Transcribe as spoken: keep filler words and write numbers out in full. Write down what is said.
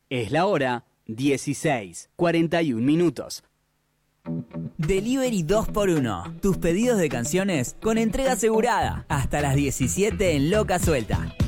Es la hora dieciséis, cuarenta y un minutos. Delivery dos por uno. Tus pedidos de canciones con entrega asegurada. Hasta las diecisiete en Loca Suelta.